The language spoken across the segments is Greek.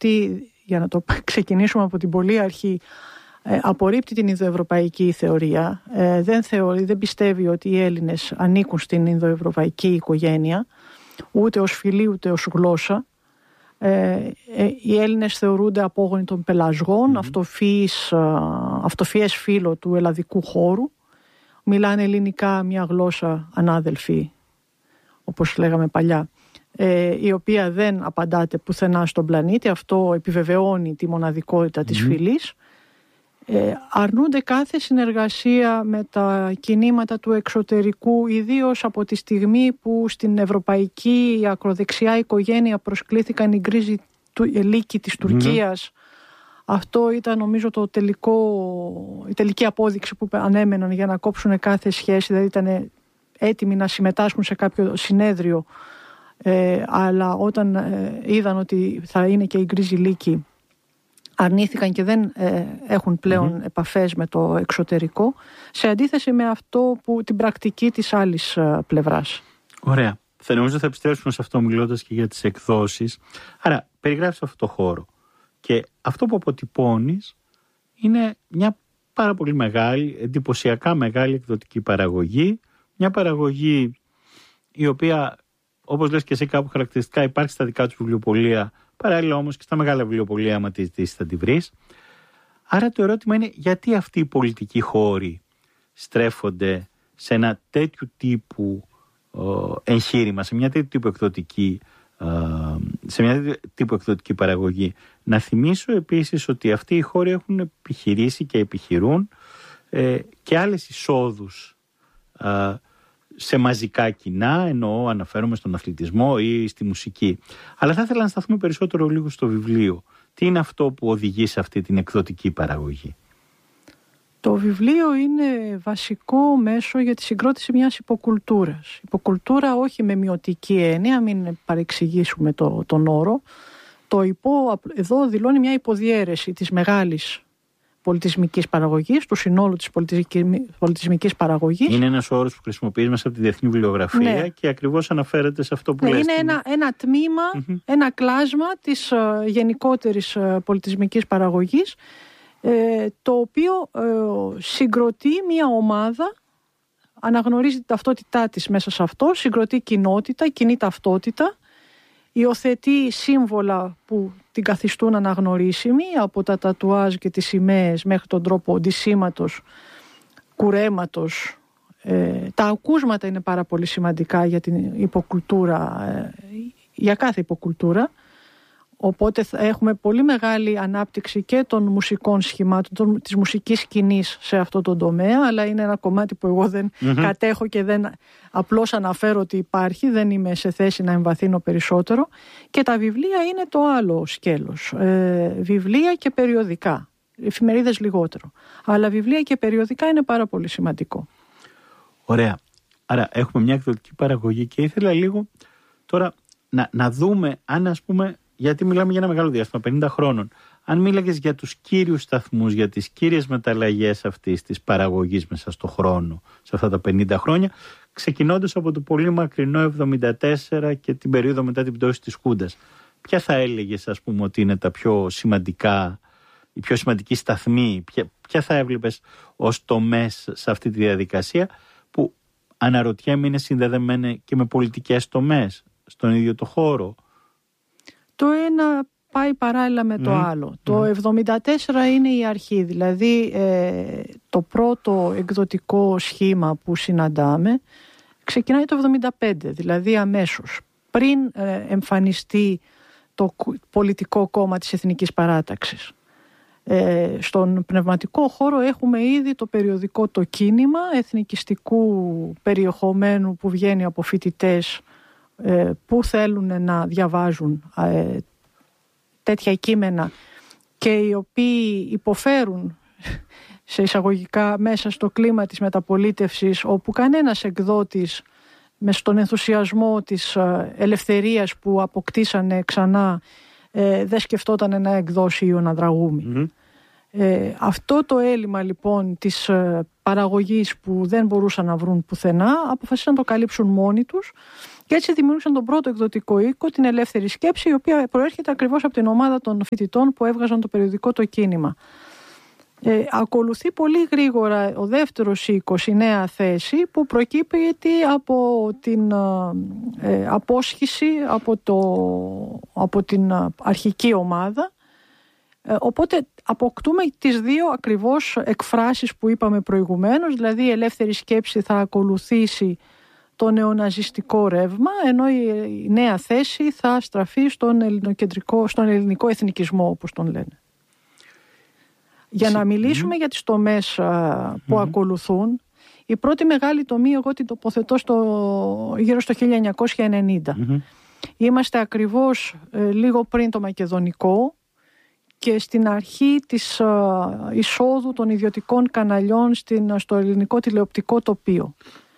αυτή, για να το ξεκινήσουμε από την πολύ αρχή, απορρίπτει την Ινδοευρωπαϊκή θεωρία. Δεν πιστεύει ότι οι Έλληνες ανήκουν στην Ινδοευρωπαϊκή οικογένεια, ούτε ως φυλή ούτε ως γλώσσα. Οι Έλληνες θεωρούνται απόγονοι των πελασγών, αυτοφυές φύλο του ελλαδικού χώρου. Μιλάνε ελληνικά, μια γλώσσα ανάδελφη, όπως λέγαμε παλιά, η οποία δεν απαντάται πουθενά στον πλανήτη. Αυτό επιβεβαιώνει τη μοναδικότητα της φυλής. Αρνούνται κάθε συνεργασία με τα κινήματα του εξωτερικού, ιδίως από τη στιγμή που στην ευρωπαϊκή ακροδεξιά οικογένεια προσκλήθηκαν οι γκρίζοι λύκοι της Τουρκίας. Αυτό ήταν, νομίζω, η τελική απόδειξη που ανέμεναν για να κόψουν κάθε σχέση. Δηλαδή ήταν έτοιμοι να συμμετάσχουν σε κάποιο συνέδριο, αλλά όταν είδαν ότι θα είναι και οι γκρίζοι λύκοι, αρνήθηκαν και δεν έχουν πλέον επαφές με το εξωτερικό, σε αντίθεση με αυτό την πρακτική της άλλης πλευράς. Ωραία. Νομίζω θα επιστρέψουμε σε αυτό μιλώντας και για τις εκδόσεις. Άρα περιγράφεις αυτό το χώρο και αυτό που αποτυπώνεις είναι μια πάρα πολύ μεγάλη, εντυπωσιακά μεγάλη εκδοτική παραγωγή, μια παραγωγή η οποία, όπως λες και εσύ κάπου χαρακτηριστικά, υπάρχει στα δικά του βιβλιοπωλεία, παράλληλα όμως και στα μεγάλα βιβλιοπωλεία, άμα τη ζητήσεις θα τη βρεις. Άρα το ερώτημα είναι, γιατί αυτοί οι πολιτικοί χώροι στρέφονται σε ένα τέτοιου τύπου εγχείρημα, σε μια τέτοιου τύπου εκδοτική παραγωγή. Να θυμίσω επίσης ότι αυτοί οι χώροι έχουν επιχειρήσει και επιχειρούν και άλλες εισόδους σε μαζικά κοινά, εννοώ αναφέρομαι στον αθλητισμό ή στη μουσική. Αλλά θα ήθελα να σταθούμε περισσότερο λίγο στο βιβλίο. Τι είναι αυτό που οδηγεί σε αυτή την εκδοτική παραγωγή? Το βιβλίο είναι βασικό μέσο για τη συγκρότηση μιας υποκουλτούρας. Υποκουλτούρα όχι με μειωτική έννοια, μην παρεξηγήσουμε τον όρο. Εδώ δηλώνει μια υποδιέρεση της μεγάλης πολιτισμικής παραγωγής, του συνόλου της πολιτισμικής παραγωγής. Είναι ένας όρος που χρησιμοποιείς μέσα από τη διεθνή βιβλιογραφία, και ακριβώς αναφέρεται σε αυτό που λες. Είναι ένα τμήμα, ένα κλάσμα της γενικότερης πολιτισμικής παραγωγής, το οποίο συγκροτεί μια ομάδα, αναγνωρίζει την ταυτότητά της μέσα σε αυτό, συγκροτεί κοινότητα, κοινή ταυτότητα, υιοθετεί σύμβολα που την καθιστούν αναγνωρίσιμη, από τα τατουάζ και τις σημαίες μέχρι τον τρόπο ντυσίματος, κουρέματος. Τα ακούσματα είναι πάρα πολύ σημαντικά για την υποκουλτούρα, για κάθε υποκουλτούρα. Οπότε έχουμε πολύ μεγάλη ανάπτυξη και των μουσικών σχημάτων, της μουσικής σκηνής σε αυτό το τομέα, αλλά είναι ένα κομμάτι που εγώ δεν κατέχω και δεν απλώς αναφέρω ότι υπάρχει, δεν είμαι σε θέση να εμβαθύνω περισσότερο. Και τα βιβλία είναι το άλλο σκέλος. Βιβλία και περιοδικά. Εφημερίδες λιγότερο. Αλλά βιβλία και περιοδικά είναι πάρα πολύ σημαντικό. Ωραία. Άρα έχουμε μια εκδοτική παραγωγή και ήθελα λίγο τώρα να δούμε αν, ας πούμε, γιατί μιλάμε για ένα μεγάλο διάστημα, 50 χρόνων. Αν μίλαγες για τους κύριους σταθμούς, για τις κύριες μεταλλαγές αυτής της παραγωγής μέσα στο χρόνο, σε αυτά τα 50 χρόνια, ξεκινώντας από το πολύ μακρινό 1974 και την περίοδο μετά την πτώση της Χούντας, ποια θα έλεγες, ας πούμε, ότι είναι τα πιο σημαντικά, οι πιο σημαντικοί σταθμοί, ποια θα έβλεπες ως τομές σε αυτή τη διαδικασία, που αναρωτιέμαι είναι συνδεδεμένα και με πολιτικές τομές στον ίδιο το χώρο? Το ένα πάει παράλληλα με το άλλο. Το 1974 είναι η αρχή, δηλαδή το πρώτο εκδοτικό σχήμα που συναντάμε ξεκινάει το 1975, δηλαδή αμέσως πριν εμφανιστεί το πολιτικό κόμμα της Εθνικής Παράταξης. Στον πνευματικό χώρο έχουμε ήδη το περιοδικό «Το Κίνημα», εθνικιστικού περιεχομένου που βγαίνει από φοιτητές που θέλουν να διαβάζουν τέτοια κείμενα και οι οποίοι υποφέρουν σε εισαγωγικά μέσα στο κλίμα της μεταπολίτευσης, όπου κανένας εκδότης μες στον ενθουσιασμό της ελευθερίας που αποκτήσανε ξανά δεν σκεφτόταν να εκδώσει Ιωνα Δραγούμη. Αυτό το έλλειμμα λοιπόν της παραγωγής που δεν μπορούσαν να βρουν πουθενά, αποφασίσαν να το καλύψουν μόνοι τους και έτσι δημιούργησαν τον πρώτο εκδοτικό οίκο, την Ελεύθερη Σκέψη, η οποία προέρχεται ακριβώς από την ομάδα των φοιτητών που έβγαζαν το περιοδικό Το Κίνημα. Ακολουθεί πολύ γρήγορα ο δεύτερος οίκος, η Νέα Θέση, που προκύπτει από την απόσχηση από την αρχική ομάδα. Οπότε αποκτούμε τις δύο ακριβώς εκφράσεις που είπαμε προηγουμένως, δηλαδή η Ελεύθερη Σκέψη θα ακολουθήσει το νεοναζιστικό ρεύμα, ενώ η Νέα Θέση θα στραφεί στον ελληνικό εθνικισμό, όπως τον λένε. Για να μιλήσουμε για τις τομές που ακολουθούν, η πρώτη μεγάλη τομή εγώ την τοποθετώ γύρω στο 1990. Είμαστε ακριβώς λίγο πριν το Μακεδονικό και στην αρχή της εισόδου των ιδιωτικών καναλιών στο ελληνικό τηλεοπτικό τοπίο.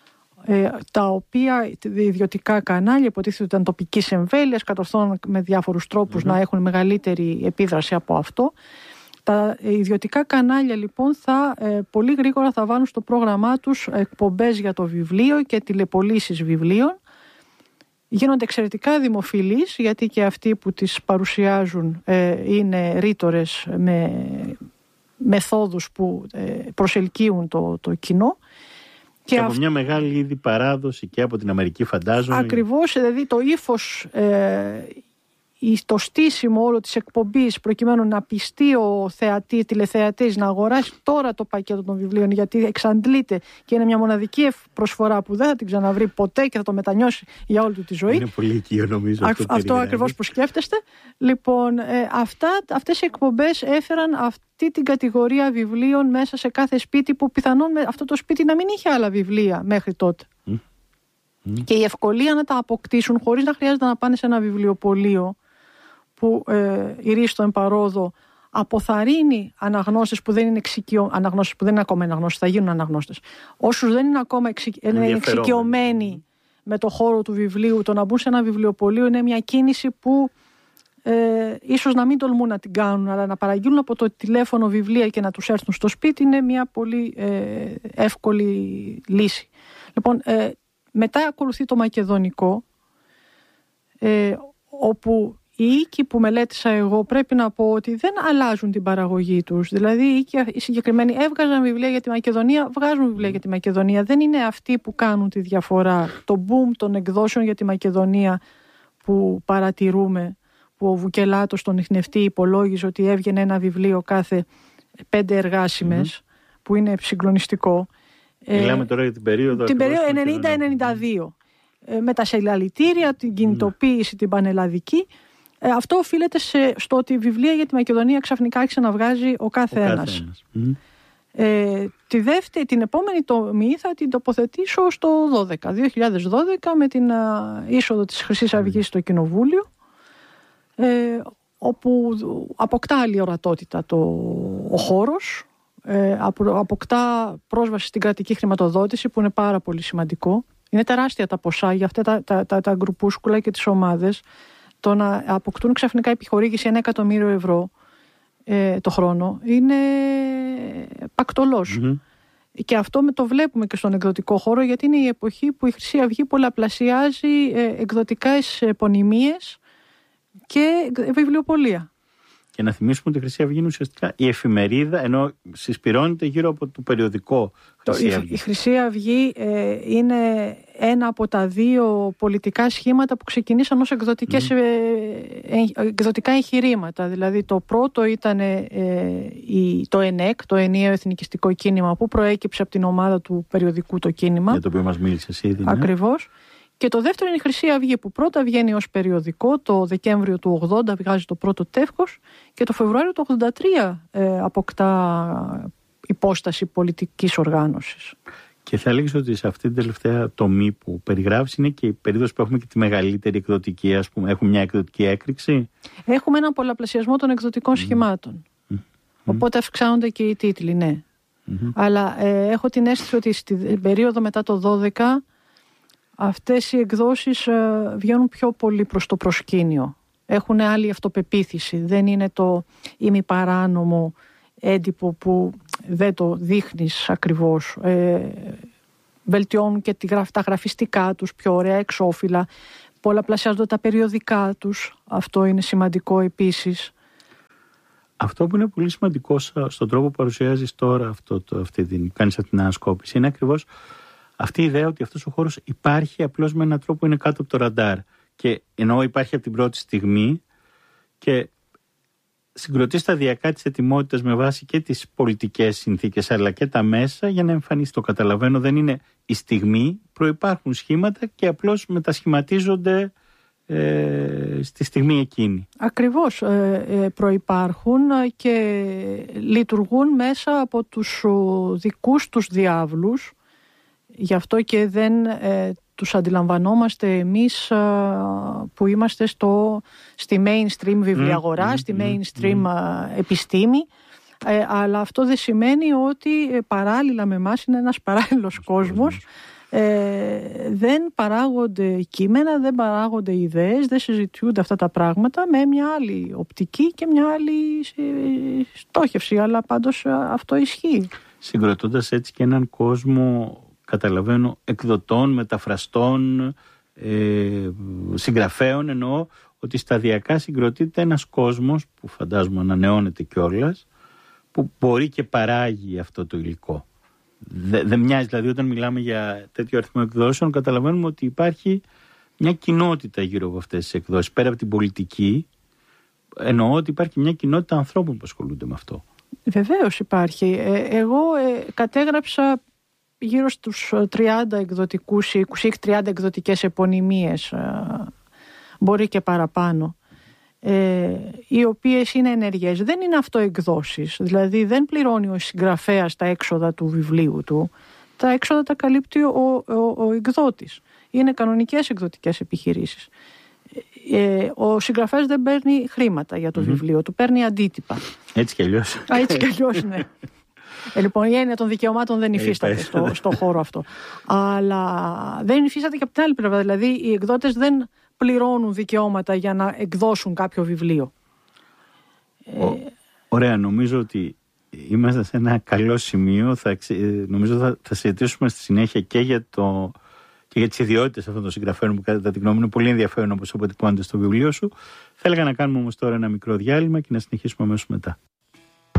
Τα οποία ιδιωτικά κανάλια υποτίθεται ότι ήταν τοπικής εμβέλειας, κατορθώνουν με διάφορους τρόπους να έχουν μεγαλύτερη επίδραση από αυτό. Τα ιδιωτικά κανάλια λοιπόν πολύ γρήγορα θα βάλουν στο πρόγραμμά τους εκπομπές για το βιβλίο και τηλεπωλήσεις βιβλίων. Γίνονται εξαιρετικά δημοφιλείς, γιατί και αυτοί που τις παρουσιάζουν είναι ρήτορες με μεθόδους που προσελκύουν το κοινό. Και από μια μεγάλη ήδη παράδοση και από την Αμερική, φαντάζομαι. Ακριβώς, δηλαδή το ύφος, το στήσιμο όλο της εκπομπής προκειμένου να πιστεί ο τηλεθεατής να αγοράσει τώρα το πακέτο των βιβλίων, γιατί εξαντλείται και είναι μια μοναδική προσφορά που δεν θα την ξαναβρει ποτέ και θα το μετανιώσει για όλη του τη ζωή. Είναι πολύ οικείο νομίζω. Αυτό ακριβώς που σκέφτεστε. Λοιπόν, αυτές οι εκπομπές έφεραν αυτή την κατηγορία βιβλίων μέσα σε κάθε σπίτι, που πιθανόν αυτό το σπίτι να μην είχε άλλα βιβλία μέχρι τότε. Και η ευκολία να τα αποκτήσουν χωρίς να χρειάζεται να πάνε σε ένα βιβλιοπωλείο που η Ρίστο εμπαρόδο αποθαρρύνει αναγνώστες που δεν είναι αναγνώστες που δεν είναι ακόμα αναγνώστες, θα γίνουν αναγνώστες. Όσους δεν είναι ακόμα εξοικειωμένοι με το χώρο του βιβλίου, το να μπουν σε ένα βιβλιοπωλείο είναι μια κίνηση που ίσως να μην τολμούν να την κάνουν, αλλά να παραγγείλουν από το τηλέφωνο βιβλία και να τους έρθουν στο σπίτι είναι μια πολύ εύκολη λύση. Λοιπόν, μετά ακολουθεί το Μακεδονικό, όπου οι οίκοι που μελέτησα εγώ πρέπει να πω ότι δεν αλλάζουν την παραγωγή τους. Δηλαδή οι συγκεκριμένοι έβγαζαν βιβλία για τη Μακεδονία, βγάζουν βιβλία για τη Μακεδονία. Δεν είναι αυτοί που κάνουν τη διαφορά. Το boom των εκδόσεων για τη Μακεδονία που παρατηρούμε, που ο Βουκελάτος τον ιχνευτή υπολόγιζε ότι έβγαινε ένα βιβλίο κάθε 5 εργάσιμες, που είναι συγκλονιστικό. Μιλάμε τώρα για την περίοδο 90-92. Με τα συλλαλητήρια, την κινητοποίηση την πανελλαδική. Αυτό οφείλεται στο ότι βιβλία για τη Μακεδονία ξαφνικά άρχισε να βγάζει ο κάθε ένας. Την επόμενη τομή θα την τοποθετήσω στο 2012 με την είσοδο της Χρυσής Αυγής στο Κοινοβούλιο, όπου αποκτά άλλη ορατότητα ο χώρος, αποκτά πρόσβαση στην κρατική χρηματοδότηση, που είναι πάρα πολύ σημαντικό. Είναι τεράστια τα ποσά για αυτά τα γκρουπούσκουλα και τις ομάδες. Το να αποκτούν ξαφνικά επιχορήγηση 1 εκατομμύριο ευρώ το χρόνο είναι πακτολός. Και αυτό το βλέπουμε και στον εκδοτικό χώρο, γιατί είναι η εποχή που η Χρυσή Αυγή πολλαπλασιάζει εκδοτικές επωνυμίες και βιβλιοπωλεία. Και να θυμίσουμε ότι η Χρυσή Αυγή είναι ουσιαστικά η εφημερίδα, ενώ συσπυρώνεται γύρω από το περιοδικό Χρυσή Αυγή. Η Χρυσή Αυγή είναι ένα από τα 2 πολιτικά σχήματα που ξεκινήσαν ως εκδοτικά εγχειρήματα. Δηλαδή το πρώτο ήταν το ΕΝΕΚ, το Ενιαίο Εθνικιστικό Κίνημα, που προέκυψε από την ομάδα του περιοδικού Το Κίνημα. Για το οποίο μας μίλησες ήδη. Ακριβώς. Και το δεύτερο είναι η Χρυσή Αυγή, που πρώτα βγαίνει ως περιοδικό το Δεκέμβριο του 80, βγάζει το πρώτο τεύχος, και το Φεβρουάριο του 83 αποκτά υπόσταση πολιτικής οργάνωσης. Και θα έλεγες ότι σε αυτή την τελευταία τομή που περιγράφεις είναι και η περίοδος που έχουμε και τη μεγαλύτερη εκδοτική, ας πούμε, έχουμε μια εκδοτική έκρηξη. Έχουμε έναν πολλαπλασιασμό των εκδοτικών σχημάτων. Οπότε αυξάνονται και οι τίτλοι, ναι. Αλλά έχω την αίσθηση ότι στην περίοδο μετά το 12 αυτές οι εκδόσεις βγαίνουν πιο πολύ προς το προσκήνιο. Έχουν άλλη αυτοπεποίθηση. Δεν είναι το ημιπαράνομο έντυπο που δεν το δείχνεις ακριβώς. Βελτιώνουν και τα γραφιστικά τους, πιο ωραία εξώφυλλα, πολλαπλασιάζονται τα περιοδικά τους. Αυτό είναι σημαντικό επίσης. Αυτό που είναι πολύ σημαντικό στον τρόπο που παρουσιάζεις τώρα κάνεις αυτή την ανασκόπηση, είναι ακριβώς αυτή η ιδέα ότι αυτός ο χώρος υπάρχει απλώς με έναν τρόπο που είναι κάτω από το ραντάρ. Και ενώ υπάρχει από την πρώτη στιγμή και συγκροτεί σταδιακά τις ετοιμότητες με βάση και τις πολιτικές συνθήκες αλλά και τα μέσα για να εμφανίσει. Το καταλαβαίνω, δεν είναι η στιγμή, προϋπάρχουν σχήματα και απλώς μετασχηματίζονται στη στιγμή εκείνη. Ακριβώς, προϋπάρχουν και λειτουργούν μέσα από τους δικούς τους διάβλους. Γι' αυτό και δεν τους αντιλαμβανόμαστε εμείς που είμαστε στη mainstream βιβλιαγορά, στη mainstream επιστήμη. Αλλά αυτό δεν σημαίνει ότι παράλληλα με εμάς είναι ένας παράλληλος κόσμος. Δεν παράγονται κείμενα, δεν παράγονται ιδέες, δεν συζητιούνται αυτά τα πράγματα με μια άλλη οπτική και μια άλλη στόχευση. Αλλά πάντως αυτό ισχύει. Συγκροτώντας έτσι και έναν κόσμο, καταλαβαίνω, εκδοτών, μεταφραστών, συγγραφέων, εννοώ ότι σταδιακά συγκροτείται ένας κόσμος που φαντάζομαι ανανεώνεται κιόλας, που μπορεί και παράγει αυτό το υλικό. Δεν μοιάζει, δηλαδή όταν μιλάμε για τέτοιο αριθμό εκδόσεων καταλαβαίνουμε ότι υπάρχει μια κοινότητα γύρω από αυτές τις εκδόσεις. Πέρα από την πολιτική, εννοώ ότι υπάρχει μια κοινότητα ανθρώπων που ασχολούνται με αυτό. Βεβαίως υπάρχει. Εγώ κατέγραψα γύρω στους 30 εκδοτικούς ή 20-30 εκδοτικές επωνυμίες, μπορεί και παραπάνω, οι οποίες είναι ενεργές. Δεν είναι αυτό εκδόσεις, δηλαδή δεν πληρώνει ο συγγραφέας τα έξοδα του βιβλίου του, τα έξοδα τα καλύπτει ο εκδότης. Είναι κανονικές εκδοτικές επιχειρήσεις. Ο συγγραφέας δεν παίρνει χρήματα για το βιβλίο του, παίρνει αντίτυπα. Έτσι κι αλλιώς. Έτσι κι αλλιώς, ναι. Λοιπόν, η έννοια των δικαιωμάτων δεν υφίσταται στο χώρο αυτό. Αλλά δεν υφίσταται και από την άλλη πλευρά. Δηλαδή, οι εκδότες δεν πληρώνουν δικαιώματα για να εκδώσουν κάποιο βιβλίο. Ωραία, νομίζω ότι είμαστε σε ένα καλό σημείο. Νομίζω θα συζητήσουμε στη συνέχεια και για τις ιδιότητες αυτών των συγγραφέων που κατά τη γνώμη μου είναι πολύ ενδιαφέρον όπως αποτυπώνονται στο βιβλίο σου. Θα έλεγα να κάνουμε όμως τώρα ένα μικρό διάλειμμα και να συνεχίσουμε αμέσως μετά.